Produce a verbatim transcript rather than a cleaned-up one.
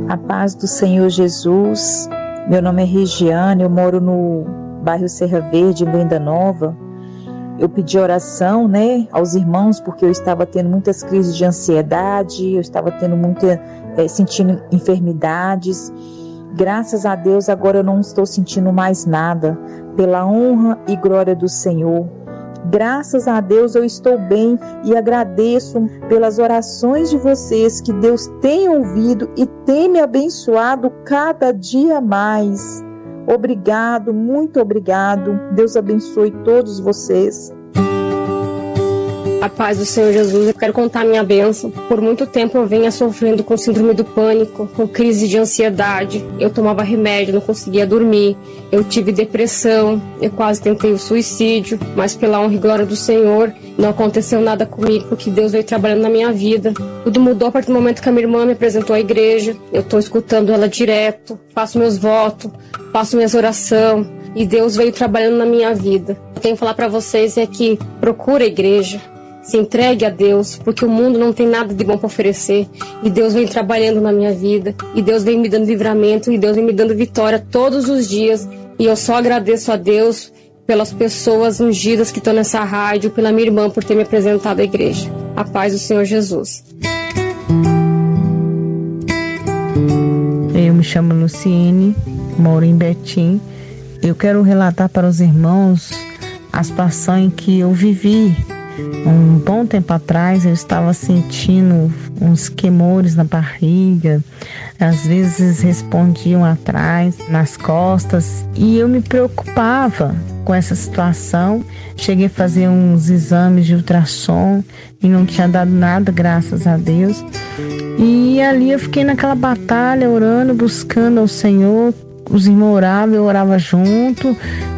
A paz do Senhor Jesus. Meu nome é Regiane, eu moro no bairro Serra Verde, em Venda Nova. Eu pedi oração, né, aos irmãos, porque eu estava tendo muitas crises de ansiedade, eu estava tendo muita, é, sentindo enfermidades. Graças a Deus, agora eu não estou sentindo mais nada, pela honra e glória do Senhor. Graças a Deus eu estou bem e agradeço pelas orações de vocês, que Deus tem ouvido e tem me abençoado cada dia mais. Obrigado, muito obrigado. Deus abençoe todos vocês. A paz do Senhor Jesus, eu quero contar minha bênção. Por muito tempo eu venho sofrendo com síndrome do pânico, com crise de ansiedade. Eu tomava remédio, não conseguia dormir. Eu tive depressão, eu quase tentei o suicídio, mas pela honra e glória do Senhor, não aconteceu nada comigo, porque Deus veio trabalhando na minha vida. Tudo mudou a partir do momento que a minha irmã me apresentou à igreja. Eu estou escutando ela direto, faço meus votos, faço minhas orações, e Deus veio trabalhando na minha vida. O que eu tenho que falar para vocês é que procura a igreja, se entregue a Deus, porque o mundo não tem nada de bom para oferecer, e Deus vem trabalhando na minha vida, e Deus vem me dando livramento, e Deus vem me dando vitória todos os dias, e eu só agradeço a Deus pelas pessoas ungidas que estão nessa rádio, pela minha irmã por ter me apresentado à igreja. A paz do Senhor Jesus. Eu me chamo Luciene, moro em Betim. Eu quero relatar para os irmãos a situação em que eu vivi. Um bom tempo atrás eu estava sentindo uns queimores na barriga, às vezes respondiam atrás, nas costas, e eu me preocupava com essa situação. Cheguei a fazer uns exames de ultrassom e não tinha dado nada, graças a Deus. E ali eu fiquei naquela batalha, orando, buscando ao Senhor. Os irmãos oravam, eu orava junto.